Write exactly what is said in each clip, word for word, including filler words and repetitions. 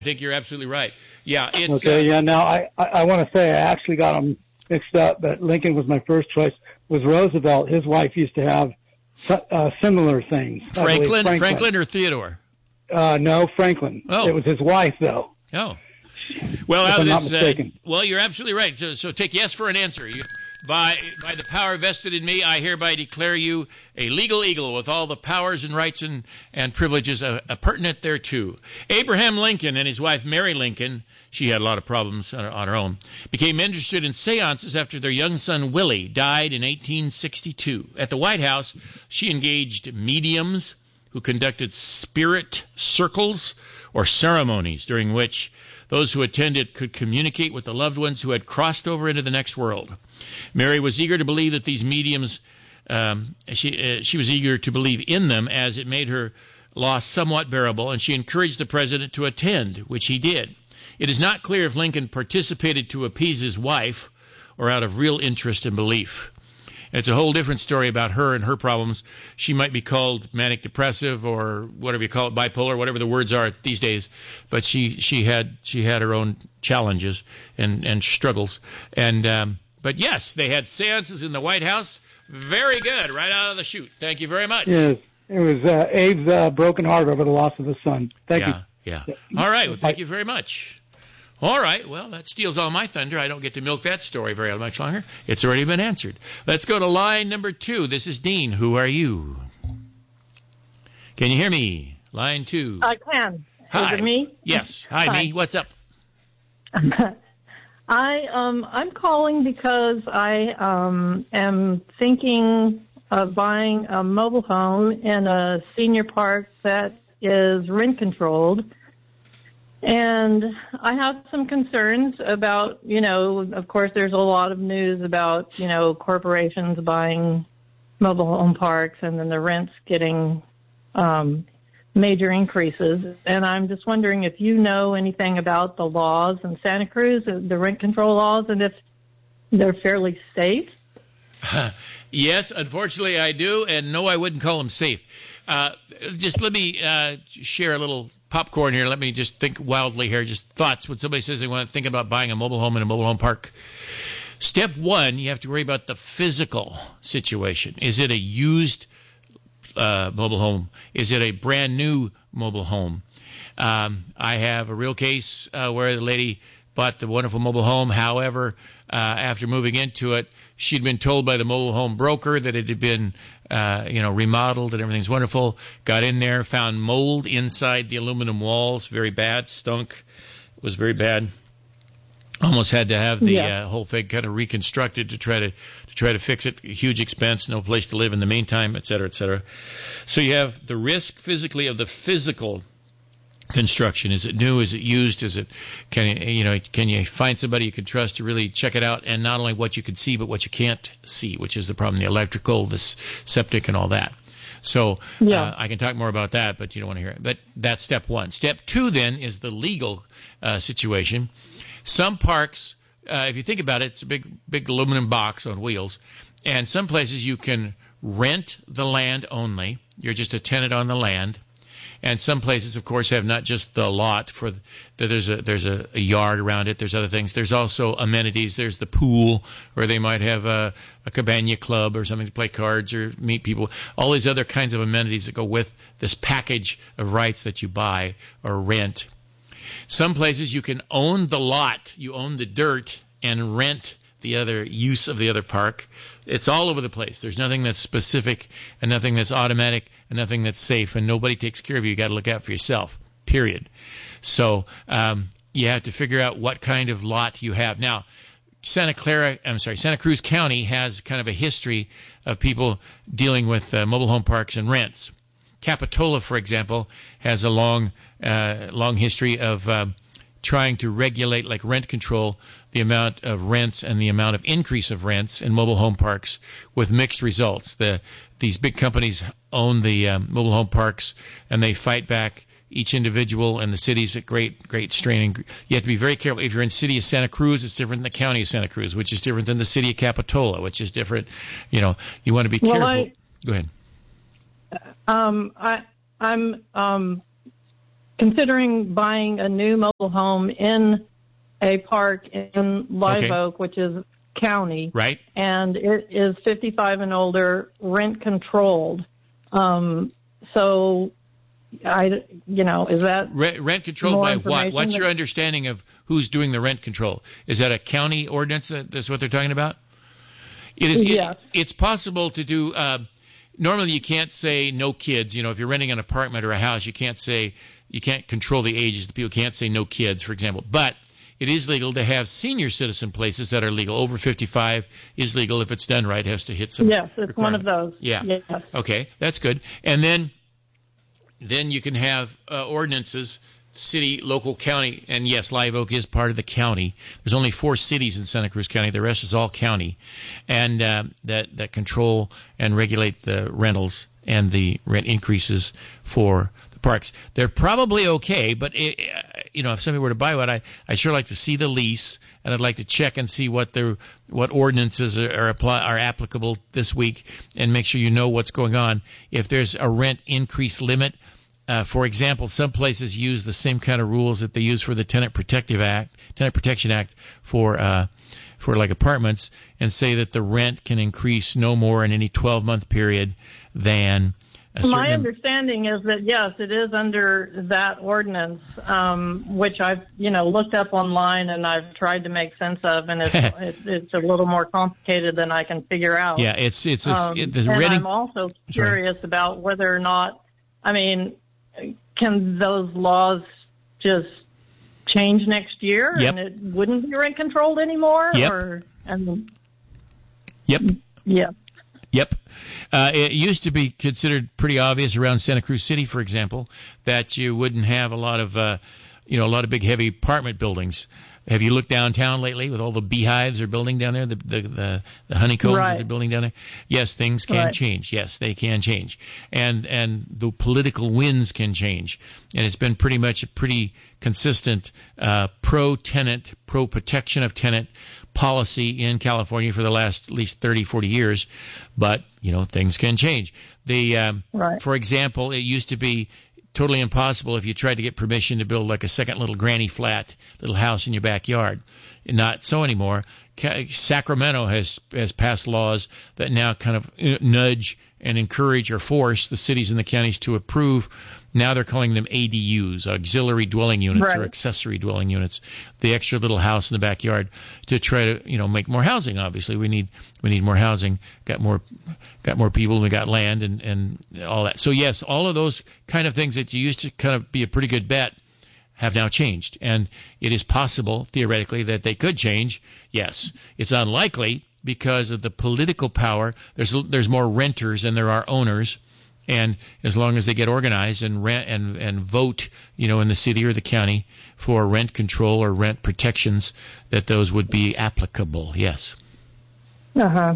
I think you're absolutely right. Yeah. It's, okay. Uh, yeah. Now I, I, I want to say I actually got them mixed up, but Lincoln was my first choice. Was Roosevelt? His wife used to have uh, similar things. Franklin, Franklin, Franklin, or Theodore? Uh, no, Franklin. Oh. It was his wife, though. Oh. Well, if out I'm of not this, mistaken. Uh, well, you're absolutely right. So, so take yes for an answer. You, by by the power vested in me, I hereby declare you a legal eagle with all the powers and rights and, and privileges uh, uh, pertinent thereto. Abraham Lincoln and his wife Mary Lincoln, she had a lot of problems on her, on her own, became interested in seances after their young son Willie died in eighteen sixty-two. At the White House, she engaged mediums who conducted spirit circles or ceremonies during which those who attended could communicate with the loved ones who had crossed over into the next world. Mary was eager to believe that these mediums, um, she, uh, she was eager to believe in them as it made her loss somewhat bearable, and she encouraged the president to attend, which he did. It is not clear if Lincoln participated to appease his wife or out of real interest and belief. It's a whole different story about her and her problems. She might be called manic depressive or whatever you call it, bipolar, whatever the words are these days. But she she had she had her own challenges and and struggles. And um, but yes, they had seances in the White House. Very good, right out of the chute. Thank you very much. Yes, it was uh, Abe's uh, broken heart over the loss of his son. Thank yeah, you. Yeah. All right. Well, thank you very much. All right, well, that steals all my thunder. I don't get to milk that story very much longer. It's already been answered. Let's go to line number two. This is Dean. Who are you? Can you hear me? Line two. I can. Hi. Is it me? Yes. Hi, Hi. me. What's up? I um I'm calling because I um am thinking of buying a mobile home in a senior park that is rent controlled. And I have some concerns about, you know, of course, there's a lot of news about, you know, corporations buying mobile home parks and then the rents getting um, major increases. And I'm just wondering if you know anything about the laws in Santa Cruz, the rent control laws, and if they're fairly safe. Yes, unfortunately I do. And no, I wouldn't call them safe. Uh, just let me uh, share a little popcorn here. Let me just think wildly here. Just thoughts when somebody says they want to think about buying a mobile home in a mobile home park. Step one, you have to worry about the physical situation. Is it a used uh, mobile home? Is it a brand new mobile home? Um, I have a real case uh, where the lady bought the wonderful mobile home. However, uh, after moving into it, she'd been told by the mobile home broker that it had been, uh, you know, remodeled and everything's wonderful. Got in there, found mold inside the aluminum walls, very bad, stunk, was very bad. Almost had to have the yeah. uh, whole thing kind of reconstructed to try to to try to fix it. Huge expense, no place to live in the meantime, et cetera, et cetera. So you have the risk physically of the physical construction. Is it new? Is it used? Is it can you, you know can you find somebody you can trust to really check it out? And not only what you can see, but what you can't see, which is the problem: the electrical, the septic, and all that. So yeah. uh, I can talk more about that, but you don't want to hear it. But that's step one. Step two then is the legal uh, situation. Some parks, uh, if you think about it, it's a big big aluminum box on wheels, and some places you can rent the land only. You're just a tenant on the land. And some places, of course, have not just the lot for the, there's a there's a, a yard around it. There's other things. There's also amenities. There's the pool, where they might have a, a cabana club or something to play cards or meet people. All these other kinds of amenities that go with this package of rights that you buy or rent. Some places you can own the lot. You own the dirt and rent the other use of the other park. It's all over the place. There's nothing that's specific and nothing that's automatic and nothing that's safe, and nobody takes care of you. You got to look out for yourself, period. So um, you have to figure out what kind of lot you have. Now, Santa Clara, I'm sorry, Santa Cruz County has kind of a history of people dealing with uh, mobile home parks and rents. Capitola, for example, has a long, uh, long history of um, trying to regulate, like rent control, the amount of rents and the amount of increase of rents in mobile home parks with mixed results. The These big companies own the um, mobile home parks, and they fight back each individual, and the city's at great, great strain. You have to be very careful. If you're in the city of Santa Cruz, it's different than the county of Santa Cruz, which is different than the city of Capitola, which is different. You know, you want to be well, careful. I, Go ahead. Um, I, I'm um, considering buying a new mobile home in a park in Live Okay. Oak, which is county, Right. and it is fifty-five and older, rent controlled. Um, so, I, you know, is that Rent, rent controlled more by what? information What's that- your understanding of who's doing the rent control? Is that a county ordinance? That, that's what they're talking about? It is. Yes. It, it's possible to do. Uh, normally, you can't say no kids. You know, if you're renting an apartment or a house, you can't say you can't control the ages. The people can't say no kids, for example. But it is legal to have senior citizen places that are legal. Over fifty-five is legal if it's done right. It has to hit some. Yes, it's one of requirement. those. Yeah. Yes. Okay, that's good. And then, then you can have uh, ordinances, city, local, county, and yes, Live Oak is part of the county. There's only four cities in Santa Cruz County. The rest is all county, and uh, that that control and regulate the rentals and the rent increases for the parks. They're probably okay, but it, you know, if somebody were to buy one, I I sure like to see the lease, and I'd like to check and see what their what ordinances are are, apply, are applicable this week, and make sure you know what's going on. If there's a rent increase limit. Uh, for example, some places use the same kind of rules that they use for the Tenant Protective Act, Tenant Protection Act for uh, for like apartments, and say that the rent can increase no more in any twelve-month period than a certain. My understanding is that yes, it is under that ordinance, um, which I've you know looked up online and I've tried to make sense of, and it's it's, it's a little more complicated than I can figure out. Yeah, it's it's, it's Um, it, the and renting. I'm also curious about whether or not, I mean, can those laws just change next year Yep. and it wouldn't be rent controlled anymore? Yep. Or, I mean, Yep. yeah. Yep. Uh, it used to be considered pretty obvious around Santa Cruz City, for example, that you wouldn't have a lot of, uh, you know, a lot of big, heavy apartment buildings. Have you looked downtown lately with all the beehives they're building down there, the the the, the honeycombs Right. that they're building down there? Yes, things can Right. change. Yes, they can change, and and the political winds can change. And it's been pretty much a pretty consistent uh, pro-tenant, pro-protection of tenant policy in California for the last at least thirty, forty years. But you know, things can change. The um, Right. for example, it used to be totally impossible if you tried to get permission to build like a second little granny flat little house in your backyard. Not so anymore. Ca- Sacramento has has passed laws that now kind of uh, nudge and encourage or force the cities and the counties to approve. Now they're calling them A D Us, auxiliary dwelling units, Right. or accessory dwelling units, the extra little house in the backyard to try to, you know, make more housing. Obviously, we need we need more housing. Got more got more people, and we got land and and all that. So yes, all of those kind of things that you used to kind of be a pretty good bet have now changed, and it is possible theoretically that they could change. Yes, it's unlikely because of the political power. There's there's more renters than there are owners. And as long as they get organized and rent and, and vote, you know, in the city or the county for rent control or rent protections, that those would be applicable. Yes. Uh huh.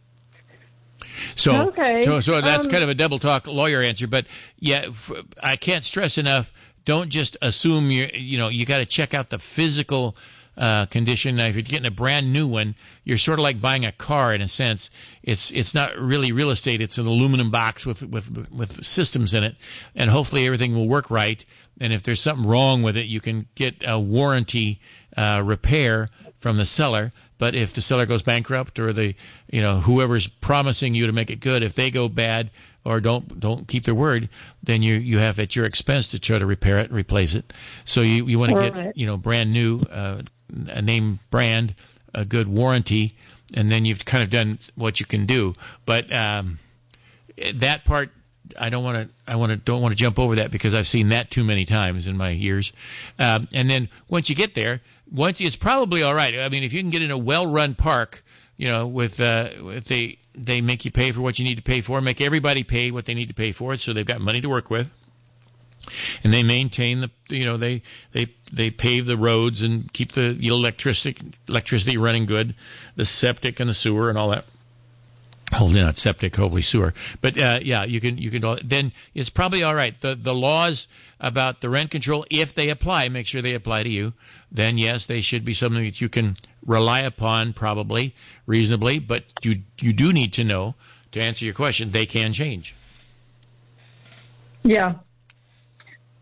So, Okay. so, so that's Um, kind of a double talk lawyer answer. But yeah, f- I can't stress enough. Don't just assume you you know you got to check out the physical uh, condition. Now, if you're getting a brand new one, you're sort of like buying a car in a sense. It's it's not really real estate. It's an aluminum box with with with systems in it, and hopefully everything will work right. And if there's something wrong with it, you can get a warranty uh, repair from the seller. But if the seller goes bankrupt, or the you know whoever's promising you to make it good, if they go bad or don't don't keep their word, then you you have at your expense to try to repair it and replace it. So you you want to Right. get you know brand new, uh, a name brand, a good warranty, and then you've kind of done what you can do. But um, that part, I don't want to. I want to don't want to jump over that because I've seen that too many times in my years. Um, and then once you get there, once it's probably all right. I mean, if you can get in a well-run park, you know, with uh, if they they make you pay for what you need to pay for, make everybody pay what they need to pay for it, so they've got money to work with. And they maintain the, you know, they they they pave the roads and keep the electricity electricity running good, the septic and the sewer and all that. Hopefully not septic, hopefully sewer. But uh, yeah, you can you can then it's probably all right. The the laws about the rent control, if they apply, make sure they apply to you. Then yes, they should be something that you can rely upon, probably reasonably. But you you do need to know, to answer your question, they can change. Yeah.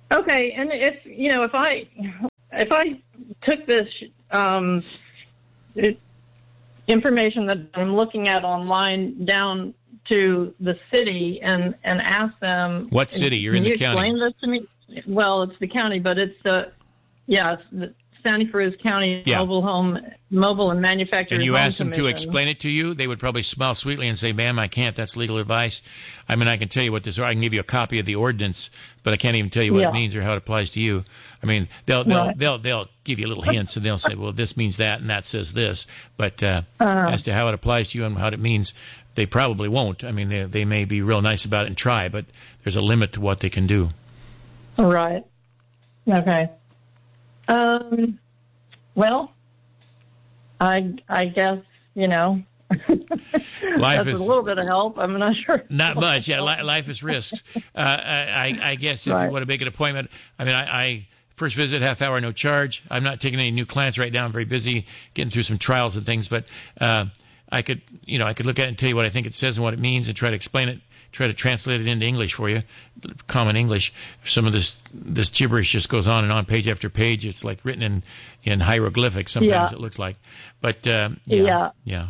Okay, and if you know, if I if I took this um, information that I'm looking at online down to the city and and asked them, what city? You're in the county. Explain this to me. Well, it's the county, but it's the yeah, it's the Santa Cruz County Yeah. Mobile Home, Mobile and Manufactured And you Home ask them to Commission. explain it to you, they would probably smile sweetly and say, ma'am, I can't. That's legal advice. I mean, I can tell you what this, I can give you a copy of the ordinance, but I can't even tell you what Yeah. it means or how it applies to you. I mean, they'll, they'll, Right. they'll, they'll give you little hints and they'll say, well, this means that and that says this. But, uh, Uh-huh. as to how it applies to you and what it means, they probably won't. I mean, they, they may be real nice about it and try, but there's a limit to what they can do. Right. Okay. Um. Well, I I guess you know. Life That's is a little bit of help. I'm not sure. Not much. Yeah, li- life is risks. Uh, I, I guess if Right. you want to make an appointment, I mean, I, I first visit, half hour, no charge. I'm not taking any new clients right now. I'm very busy getting through some trials and things, but uh, I could, you know, I could look at it and tell you what I think it says and what it means and try to explain it, try to translate it into English for you, common English. Some of this this gibberish just goes on and on, page after page. It's like written in, in hieroglyphics. Sometimes Yeah. it looks like, but uh, yeah, Yeah. yeah.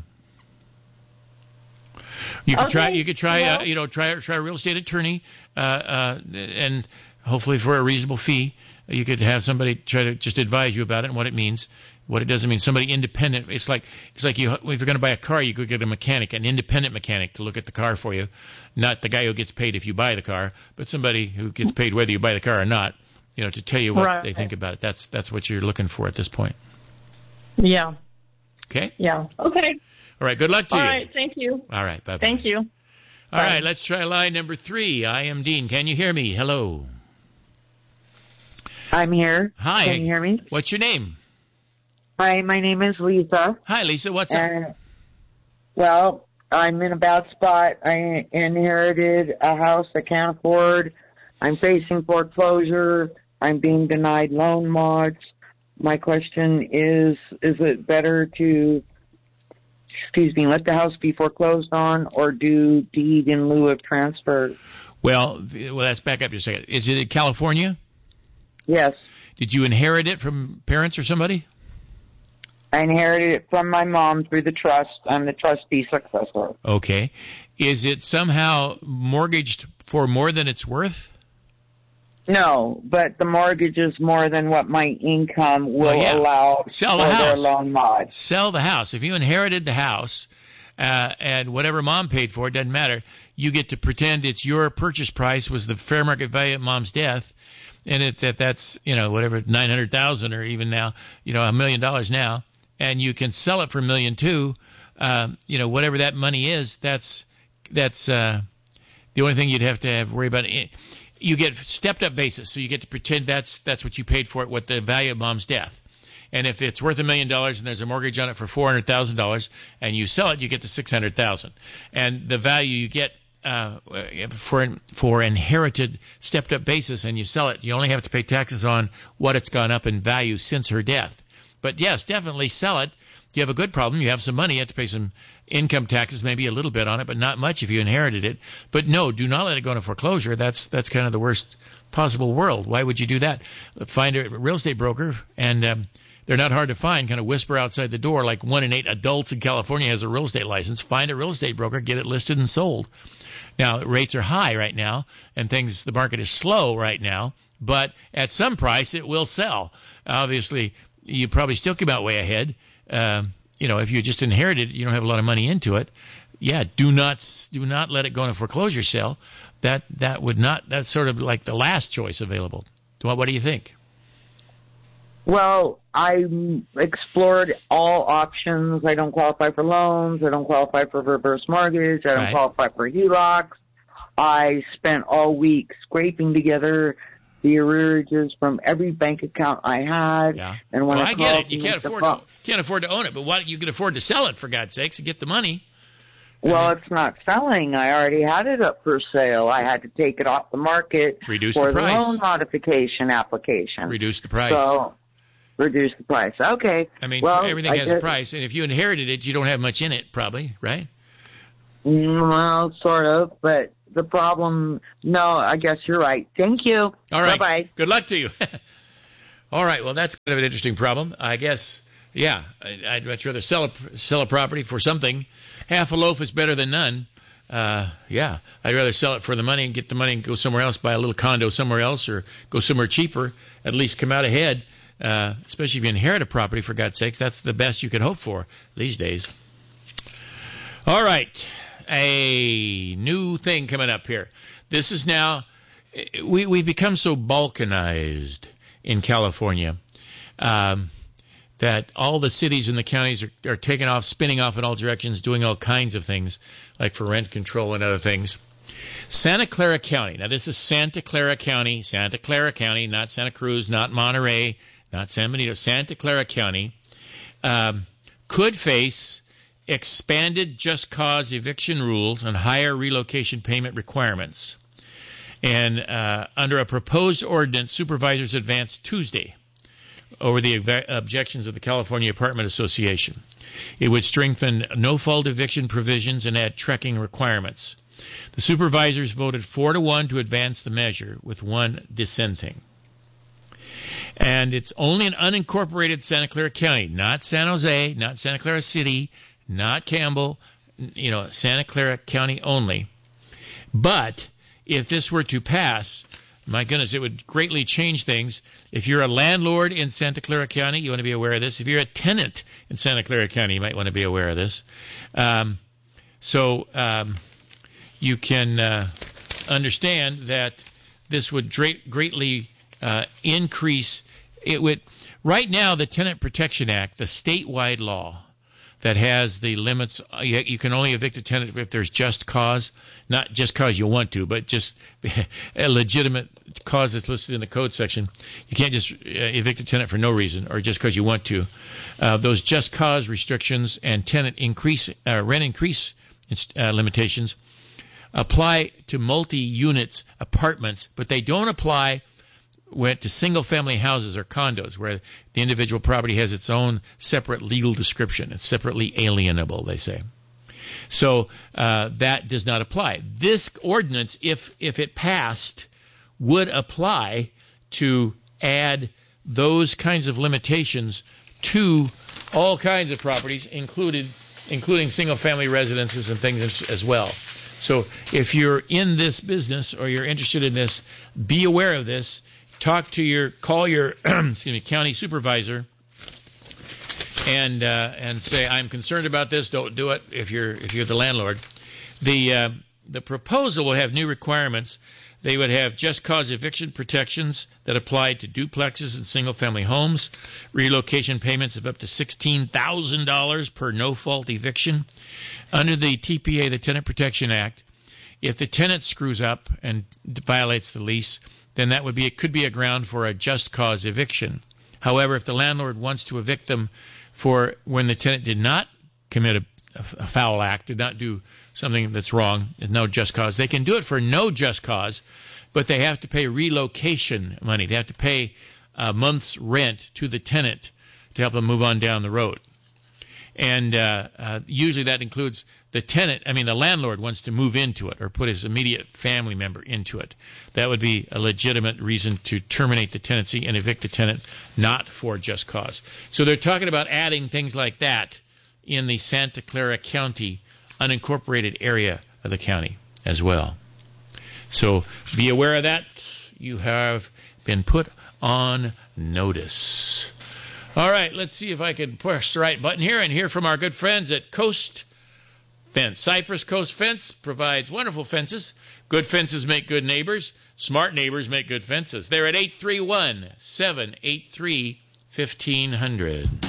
You could Okay. try. You could try. Well- Uh, you know, try try a real estate attorney, uh, uh, and hopefully for a reasonable fee, you could have somebody try to just advise you about it and what it means, what it doesn't mean. Somebody independent. It's like it's like you. If you're going to buy a car, you could get a mechanic, an independent mechanic, to look at the car for you, not the guy who gets paid if you buy the car, but somebody who gets paid whether you buy the car or not. You know, to tell you what Right. they think about it. That's that's what you're looking for at this point. Yeah. Okay. Yeah. Okay. All right. Good luck to All you. right. Thank you. All right. Bye. Bye. Thank you. All Bye. right, let's try line number three. I am Dean. Can you hear me? Hello. I'm here. Hi. Can you hear me? What's your name? Hi, my name is Lisa. Hi, Lisa. What's up? And, well, I'm in a bad spot. I inherited a house I can't afford. I'm facing foreclosure. I'm being denied loan mods. My question is, is it better to, excuse me, let the house be foreclosed on or do deed in lieu of transfer? Well, well, let's back up just a second. Is it in California? Yes. Did you inherit it from parents or somebody? I inherited it from my mom through the trust. I'm the trustee successor. Okay. Is it somehow mortgaged for more than it's worth? No, but the mortgage is more than what my income will Well, yeah. allow Sell the for their house. loan mod. Sell the house. If you inherited the house uh, and whatever mom paid for it, doesn't matter. You get to pretend it's your purchase price was the fair market value at mom's death, and if that that's you know whatever nine hundred thousand or even now you know a million dollars now, and you can sell it for a million two. Um, you know whatever that money is, that's that's uh, the only thing you'd have to have worry about. You get stepped up basis, so you get to pretend that's that's what you paid for it, what the value of mom's death. And if it's worth a million dollars and there's a mortgage on it for four hundred thousand dollars, and you sell it, you get to six hundred thousand. And the value you get uh, for for inherited stepped up basis, and you sell it, you only have to pay taxes on what it's gone up in value since her death. But yes, definitely sell it. You have a good problem. You have some money. You have to pay some income taxes, maybe a little bit on it, but not much if you inherited it. But no, do not let it go into foreclosure. That's that's kind of the worst possible world. Why would you do that? Find a real estate broker, and um, they're not hard to find. Kind of whisper outside the door, like one in eight adults in California has a real estate license. Find a real estate broker, get it listed and sold. Now, rates are high right now, and things the market is slow right now, but at some price it will sell. Obviously, you probably still come out way ahead. Um, you know, if you just inherited it, you don't have a lot of money into it. Yeah, do not do not let it go in a foreclosure sale. That that would not. That's sort of like the last choice available. What, what do you think? Well, I explored all options. I don't qualify for loans. I don't qualify for reverse mortgage. I don't Right. qualify for H E L O Cs. I spent all week scraping together the arrearages from every bank account I had. Yeah. And when well, I, I get called it. You to can't make the afford phone- to, can't afford to own it, but why you can afford to sell it for God's sakes and get the money. Well, I mean, it's not selling. I already had it up for sale. I had to take it off the market Reduce for the price. loan modification application. Reduce the price. So, reduce the price. Okay. I mean, well, everything I has a guess- price, and if you inherited it, you don't have much in it, probably, right? Mm, Well, sort of, but the problem. No, I guess you're right. Thank you. All right. Bye-bye. Good luck to you. All right. Well, that's kind of an interesting problem. I guess, yeah, I'd much rather sell a, sell a property for something. Half a loaf is better than none. Uh, yeah, I'd rather sell it for the money and get the money and go somewhere else, buy a little condo somewhere else, or go somewhere cheaper, at least come out ahead, uh, especially if you inherit a property, for God's sake. That's the best you can hope for these days. All right, a new thing coming up here. This is now, we, we've become so balkanized in California um, that all the cities and the counties are, are taking off, spinning off in all directions, doing all kinds of things, like for rent control and other things. Santa Clara County, now this is Santa Clara County, Santa Clara County, not Santa Cruz, not Monterey, not San Benito, Santa Clara County, um, could face expanded just cause eviction rules and higher relocation payment requirements. And uh, under a proposed ordinance, supervisors advanced Tuesday over the objections of the California Apartment Association. It would strengthen no-fault eviction provisions and add trekking requirements. The supervisors voted four to one to advance the measure, with one dissenting. And it's only in unincorporated Santa Clara County, not San Jose, not Santa Clara City, not Campbell, you know, Santa Clara County only. But if this were to pass, my goodness, it would greatly change things. If you're a landlord in Santa Clara County, you want to be aware of this. If you're a tenant in Santa Clara County, you might want to be aware of this. Um, so um, you can uh, understand that this would dra- greatly uh, increase. It would. Right now, the Tenant Protection Act, the statewide law that has the limits, you, you can only evict a tenant if there's just cause, not just cause you want to, but just a legitimate cause that's listed in the code section. You can't just evict a tenant for no reason or just because you want to. Uh, those just cause restrictions and tenant increase, uh, rent increase uh, limitations apply to multi-units apartments, but they don't apply went to single-family houses or condos where the individual property has its own separate legal description. It's separately alienable, they say. So uh, that does not apply. This ordinance, if if it passed, would apply to add those kinds of limitations to all kinds of properties, included including single-family residences and things as, as well. So if you're in this business or you're interested in this, be aware of this. Talk to your, call your, excuse me, county supervisor, and uh, and say, I'm concerned about this. Don't do it if you're if you're the landlord. The uh, the proposal will have new requirements. They would have just cause eviction protections that apply to duplexes and single family homes, relocation payments of up to sixteen thousand dollars per no fault eviction. Under the T P A, the Tenant Protection Act, if the tenant screws up and violates the lease, then that would be, it could be a ground for a just cause eviction. However, if the landlord wants to evict them for when the tenant did not commit a, a foul act, did not do something that's wrong, there's no just cause, they can do it for no just cause, but they have to pay relocation money. They have to pay a month's rent to the tenant to help them move on down the road. And uh, uh, usually that includes the tenant, I mean the landlord wants to move into it or put his immediate family member into it. That would be a legitimate reason to terminate the tenancy and evict the tenant, not for just cause. So they're talking about adding things like that in the Santa Clara County unincorporated area of the county as well. So be aware of that. You have been put on notice. All right, let's see if I can push the right button here and hear from our good friends at Coast Fence. Cypress Coast Fence provides wonderful fences. Good fences make good neighbors. Smart neighbors make good fences. They're at eight three one, seven eight three, one five zero zero.